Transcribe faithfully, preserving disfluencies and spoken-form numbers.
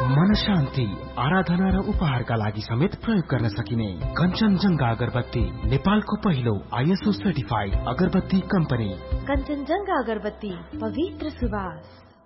मन शान्ति, आराधना र उपहारका लागि समेत प्रयोग गर्न सकिने कञ्चनजङ्घा अगरबत्ती, नेपालको पहिलो आइएसओ सर्टिफाइड अगरबत्ती कम्पनी। कञ्चनजङ्घा अगरबत्ती, पवित्र सुवास।